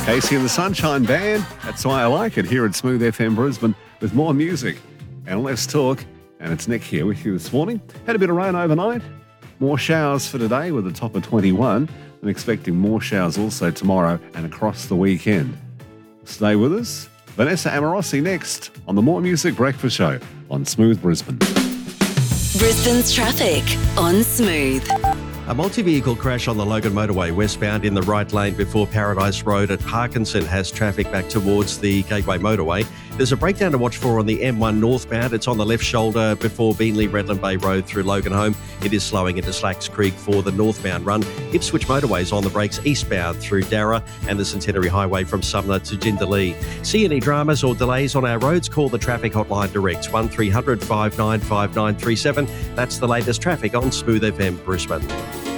Casey and the Sunshine Band. That's why I like it here at Smooth FM Brisbane with more music and less talk. And it's Nick here with you this morning. Had a bit of rain overnight. More showers for today with a top of 21. And expecting more showers also tomorrow and across the weekend. Stay with us. Vanessa Amorosi next on the More Music Breakfast Show on Smooth Brisbane. Brisbane's traffic on Smooth. A multi-vehicle crash on the Logan Motorway westbound in the right lane before Paradise Road at Parkinson has traffic back towards the Gateway Motorway. There's a breakdown to watch for on the M1 northbound. It's on the left shoulder before Beenleigh-Redland Bay Road through Logan Home. It is slowing into Slacks Creek for the northbound run. Ipswich Motorway's on the brakes eastbound through Darra and the Centenary Highway from Sumner to Jindalee. See any dramas or delays on our roads? Call the traffic hotline direct 1300 595937. That's the latest traffic on Smooth FM Brisbane.